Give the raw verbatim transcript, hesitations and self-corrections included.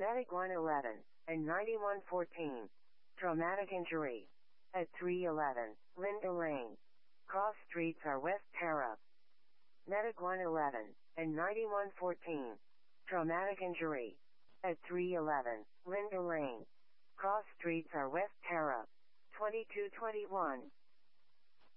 Medic one eleven and ninety-one fourteen. Traumatic injury. At three eleven, Linda Lane. Cross streets are West Tara. Medic one eleven and ninety-one fourteen. Traumatic injury. At three eleven, Linda Lane. Cross streets are West Tara. twenty-two twenty-one.